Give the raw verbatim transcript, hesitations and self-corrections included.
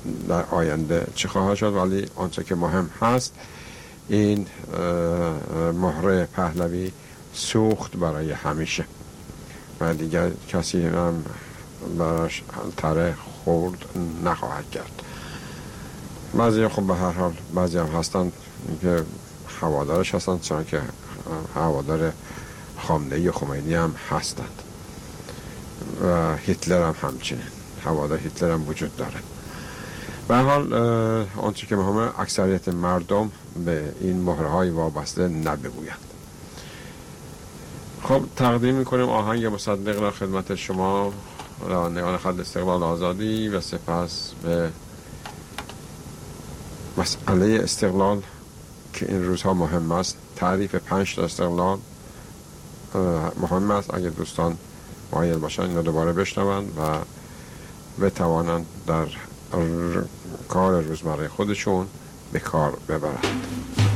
در آینده چه خواهد شد، ولی آنچه که مهم هست این مهره پهلوی سوخت برای همیشه و دیگر کسی هم براش تره خورد نخواهد کرد. بعضی خب به هر حال بعضی هم هستن که هوادارش هستن، چون که هوادار خامنه‌ای و خمینی هم هستند و هیتلر هم همچنین، هوادار هیتلر هم وجود داره. به هر حال آنچه که مهمه اکثریت مردم به این مهرهای وابسته نبگویند. خب تقدیم میکنیم آهنگ مصدق را خدمت شما رانندگان خط استقلال آزادی و سپس به مسئله استقلال که این روزها مهم است. تعریف پنج تا استقلال مهم است. اگر دوستان مایل باشند اینو دوباره بشنوند و بتوانند در کار روزمره خودشون به کار ببرند.